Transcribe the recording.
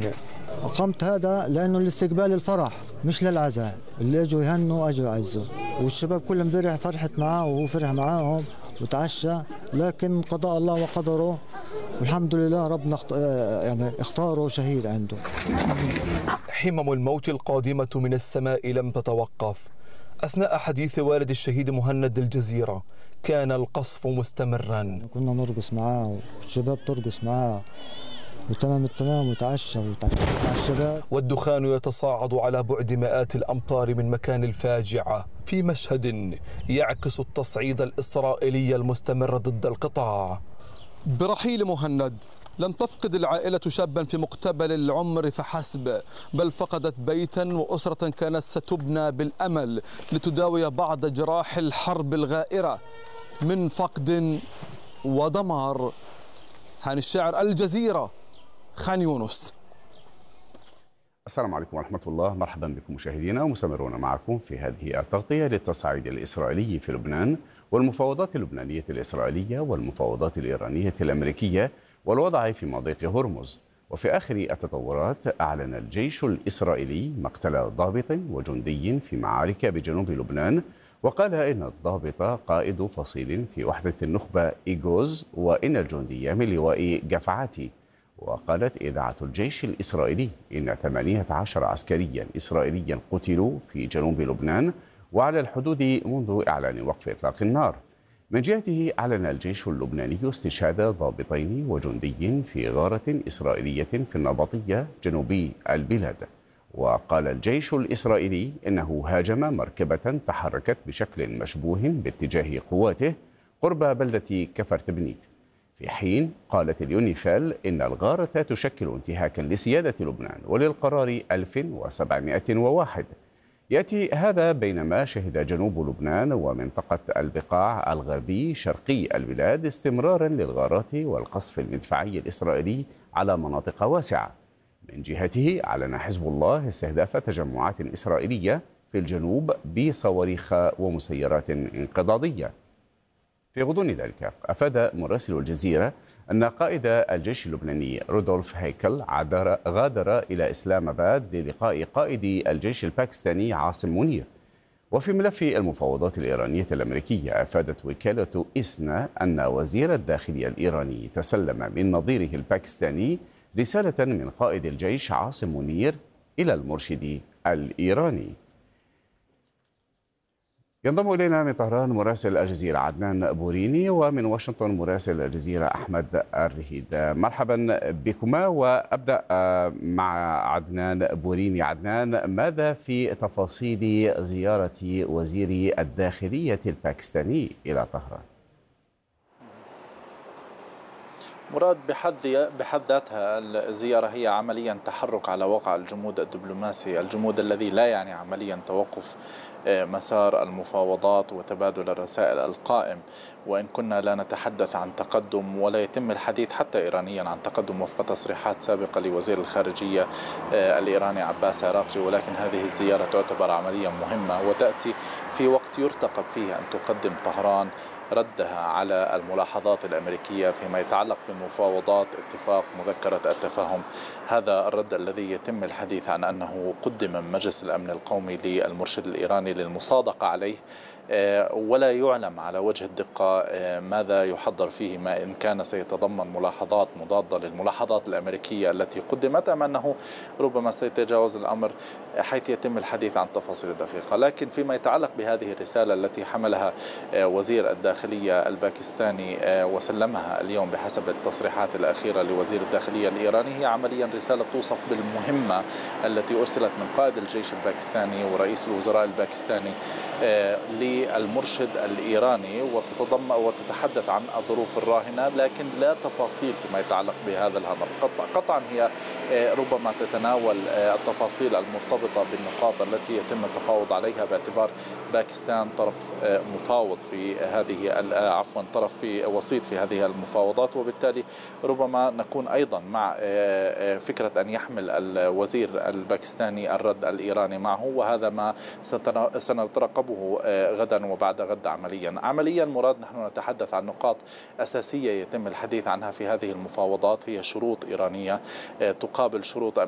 أقمت هذا لأنه الاستقبال الفرح مش للعزاء، اللي اجوا يهنوا اجوا يعزوا، والشباب كل امبارح فرحت معاه وهو فرح معاهم وتعشى، لكن قضاء الله وقدره والحمد لله ربنا يعني اختاره شهيد عنده. حمم الموت القادمة من السماء لم تتوقف. أثناء حديث والد الشهيد مهند الجزيرة كان القصف مستمرا. كنا نرقص معاه والشباب ترقص معاه وتمام التمام وتعشى مع الشباب. والدخان يتصاعد على بعد مئات الأمتار من مكان الفاجعة في مشهد يعكس التصعيد الإسرائيلي المستمر ضد القطاع. برحيل مهند لم تفقد العائلة شابا في مقتبل العمر فحسب، بل فقدت بيتا وأسرة كانت ستبنى بالأمل لتداوي بعض جراح الحرب الغائرة من فقد ودمار. هاني الشاعر، الجزيرة، خان يونس. السلام عليكم ورحمة الله، مرحبا بكم مشاهدينا ومستمرون معكم في هذه التغطية للتصعيد الإسرائيلي في لبنان والمفاوضات اللبنانية الإسرائيلية والمفاوضات الإيرانية الأمريكية والوضع في مضيق هرمز. وفي آخر التطورات أعلن الجيش الإسرائيلي مقتل ضابط وجندي في معارك بجنوب لبنان، وقال إن الضابط قائد فصيل في وحدة النخبة إيغوز وإن الجندي من لواء جفعاتي. وقالت إذاعة الجيش الإسرائيلي إن 18 عسكريا إسرائيليا قتلوا في جنوب لبنان وعلى الحدود منذ إعلان وقف إطلاق النار. من جهته أعلن الجيش اللبناني استشهاد ضابطين وجندي في غارة إسرائيلية في النبطية جنوبي البلاد. وقال الجيش الإسرائيلي إنه هاجم مركبة تحركت بشكل مشبوه باتجاه قواته قرب بلدة كفر تبنيت، في حين قالت اليونيفيل إن الغارة تشكل انتهاكا لسيادة لبنان وللقرار 1701. يأتي هذا بينما شهد جنوب لبنان ومنطقة البقاع الغربي شرقي البلاد استمرارا للغارات والقصف المدفعي الإسرائيلي على مناطق واسعة. من جهته أعلن حزب الله استهداف تجمعات إسرائيلية في الجنوب بصواريخ ومسيرات انقضاضية. في غضون ذلك أفاد مراسل الجزيرة أن قائد الجيش اللبناني رودولف هيكل غادر إلى إسلام آباد للقاء قائد الجيش الباكستاني عاصم منير. وفي ملف المفاوضات الإيرانية الأمريكية أفادت وكالة إسنا أن وزير الداخلية الإيراني تسلم من نظيره الباكستاني رسالة من قائد الجيش عاصم منير إلى المرشد الإيراني. ينضم إلينا من طهران مراسل الجزيرة عدنان بوريني، ومن واشنطن مراسل الجزيرة أحمد الرهيد. مرحبا بكما، وأبدأ مع عدنان بوريني. عدنان، ماذا في تفاصيل زيارة وزير الداخلية الباكستاني إلى طهران؟ مراد، بحد ذاتها الزيارة هي عمليا تحرك على واقع الجمود الدبلوماسي، الجمود الذي لا يعني عمليا توقف مسار المفاوضات وتبادل الرسائل القائم. وإن كنا لا نتحدث عن تقدم ولا يتم الحديث حتى إيرانيا عن تقدم وفق تصريحات سابقة لوزير الخارجية الإيراني عباس عراقجي، ولكن هذه الزيارة تعتبر عمليا مهمة وتأتي في وقت يرتقب فيه أن تقدم طهران ردها على الملاحظات الأمريكية فيما يتعلق بمفاوضات اتفاق مذكرة التفاهم. هذا الرد الذي يتم الحديث عن أنه قدم من مجلس الأمن القومي للمرشد الإيراني للمصادقة عليه، ولا يعلم على وجه الدقة ماذا يحضر فيه، ما إن كان سيتضمن ملاحظات مضادة للملاحظات الأمريكية التي قدمت، أم أنه ربما سيتجاوز الأمر حيث يتم الحديث عن تفاصيل دقيقة. لكن فيما يتعلق بهذه الرسالة التي حملها وزير الداخلية الباكستاني وسلمها اليوم بحسب التصريحات الأخيرة لوزير الداخلية الإيراني، هي عمليا رسالة توصف بالمهمة التي أرسلت من قائد الجيش الباكستاني ورئيس الوزراء الباكستاني للمرشد الإيراني، وتتحدث عن الظروف الراهنة لكن لا تفاصيل فيما يتعلق بهذا الأمر. قطعا هي ربما تتناول التفاصيل المرتبطة بالنقاط التي يتم التفاوض عليها، باعتبار باكستان طرف مفاوض في هذه طرف في وسيط في هذه المفاوضات، وبالتالي ربما نكون أيضا مع فكرة أن يحمل الوزير الباكستاني الرد الإيراني معه، وهذا ما سنترقبه غدا وبعد غد. عمليا مراد، نحن نتحدث عن نقاط أساسية يتم الحديث عنها في هذه المفاوضات، هي شروط إيرانية تقابل شروط